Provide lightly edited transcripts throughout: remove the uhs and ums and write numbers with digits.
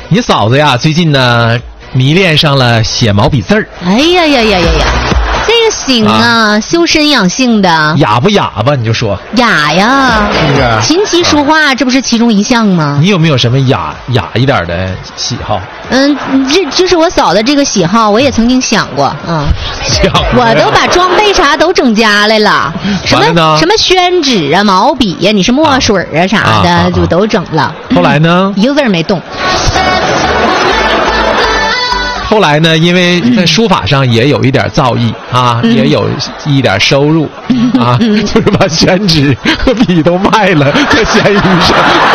你嫂子呀，最近呢迷恋上了写毛笔字儿。 哎呀呀呀呀呀！这个行啊，修身养性的。 哑不哑巴？你就说雅呀， 是不是？ 琴棋书画，这不是其中一项吗？ 你有没有什么雅一点的喜好？ 这就是我嫂子这个喜好，我也曾经想过，我都把装备啥都整家来了，什么宣纸啊、毛笔呀、你是墨水啊啥的，就都整了。 后来呢？ 一个字儿没动。 后来呢，因为在书法上也有一点造诣啊，也有一点收入啊，就是把宣纸和笔都卖了，在闲鱼上。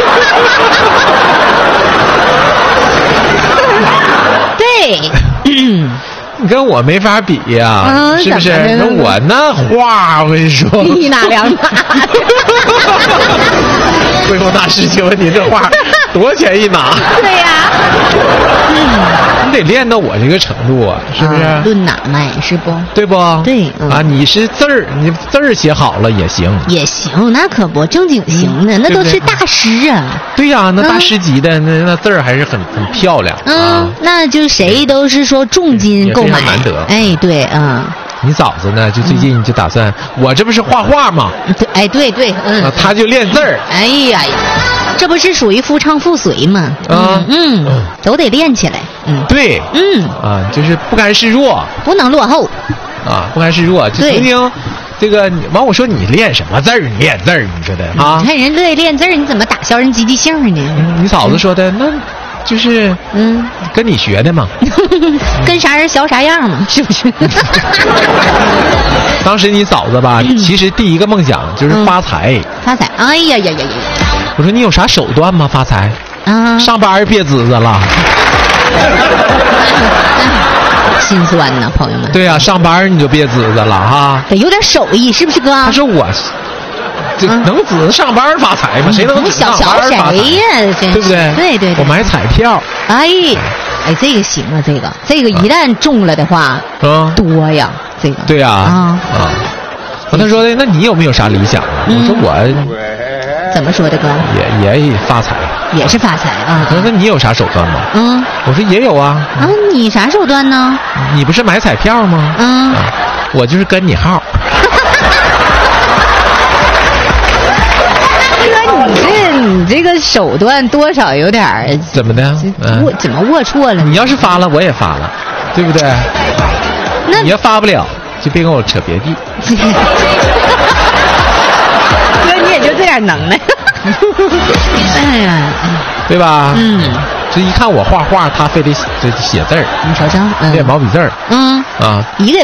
对， 你跟我没法比呀，是不是？那我那画，我跟你说， 一拿两拿。 最后大师，请问你这画多少钱一拿？ 对呀， 你得练到我这个程度啊，是不是？ 论哪卖是不？ 对不？ 对啊，你是字儿，你字儿写好了也行， 也行，那可不正经行的，那都是大师啊。 对呀，那大师级的那字儿还是很漂亮。 那就谁都是说重金购买， 难得。 哎，对， 你嫂子呢？就最近就打算，我这不是画画吗？ 哎，对， 他就练字儿。 哎呀，这不是属于夫唱妇随吗？都得练起来。 对，就是不甘示弱， 不能落后啊，不甘示弱。就曾经，这个完我说你练什么字儿？你练字儿，你说的啊？ 你看人乐意练字儿，你怎么打消人积极性呢？ 你嫂子说的那。就是跟你学的嘛， 跟啥人学啥样嘛，是不是？ 当时你嫂子吧，其实第一个梦想就是发财。 发财，哎呀呀呀呀！ 我说你有啥手段吗？发财啊？上班别滋滋了。 心酸呐，朋友们。 对呀，上班你就别滋滋了哈。 得有点手艺，是不是哥？ 他说我。能只上班发财吗？谁能上班发财呀？ 对不对？对，我买彩票。 哎，这个行啊，这个一旦中了的话，多呀，这个。 对呀，他说的，那你有没有啥理想啊？我说我怎么说的哥？ 也发财， 也是发财啊。 他说那你有啥手段吗？我说也有啊。 你啥手段呢？ 你不是买彩票吗？我就是跟你号。 你这个手段多少有点怎么的？ 怎么龌龊了？ 你要是发了，我也发了，对不对？ 那你要发不了，就别跟我扯别地。 哥，你也就这点能耐。哎呀， 对吧？这一看我画画，他非得写字儿。 你瞅瞅， 练毛笔字儿。 一个。